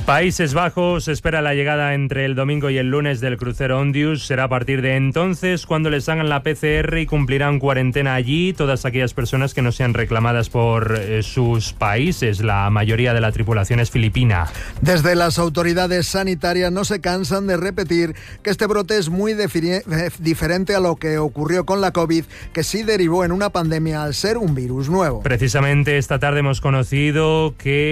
Países Bajos espera la llegada entre el domingo y el lunes del crucero Ondius. Será a partir de entonces cuando les hagan la PCR y cumplirán cuarentena allí todas aquellas personas que no sean reclamadas por sus países. La mayoría de la tripulación es filipina. Desde las autoridades sanitarias no se cansan de repetir que este brote es muy diferente a lo que ocurrió con la COVID, que sí derivó en una pandemia al ser un virus nuevo. Precisamente esta tarde hemos conocido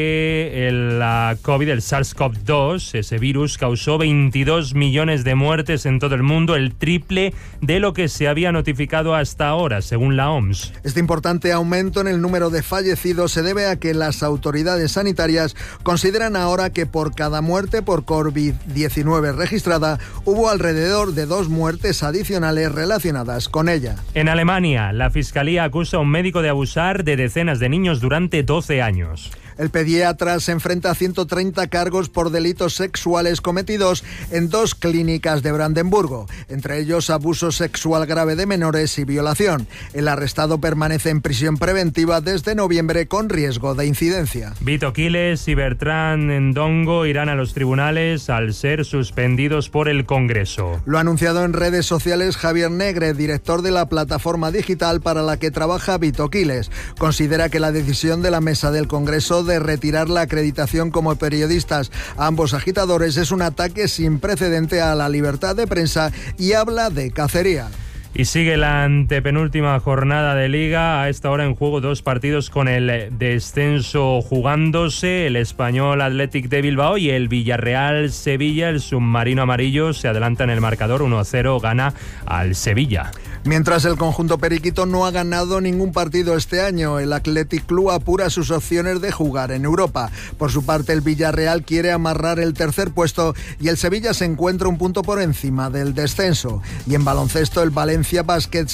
que la COVID, el SARS-CoV-2, ese virus, causó 22 millones de muertes en todo el mundo, el triple de lo que se había notificado hasta ahora, según la OMS. Este importante aumento en el número de fallecidos se debe a que las autoridades sanitarias consideran ahora que por cada muerte por COVID-19 registrada, hubo alrededor de 2 muertes adicionales relacionadas con ella. En Alemania, la Fiscalía acusa a un médico de abusar de decenas de niños durante 12 años. El pediatra se enfrenta a 130 cargos por delitos sexuales cometidos en 2 clínicas de Brandenburgo, entre ellos abuso sexual grave de menores y violación. El arrestado permanece en prisión preventiva desde noviembre con riesgo de incidencia. Vito Quiles y Bertrand Ndongo irán a los tribunales al ser suspendidos por el Congreso. Lo ha anunciado en redes sociales Javier Negre, director de la plataforma digital para la que trabaja Vito Quiles. Considera que la decisión de la mesa del Congreso de retirar la acreditación como periodistas a ambos agitadores es un ataque sin precedente a la libertad de prensa y habla de cacería. Y sigue la antepenúltima jornada de Liga. A esta hora en juego 2 partidos con el descenso jugándose. El Español Athletic de Bilbao y el Villarreal Sevilla. El submarino amarillo se adelanta en el marcador 1-0, gana al Sevilla. Mientras el conjunto periquito no ha ganado ningún partido este año, el Athletic Club apura sus opciones de jugar en Europa. Por su parte, el Villarreal quiere amarrar el tercer puesto y el Sevilla se encuentra un punto por encima del descenso. Y en baloncesto, el Valencia Basket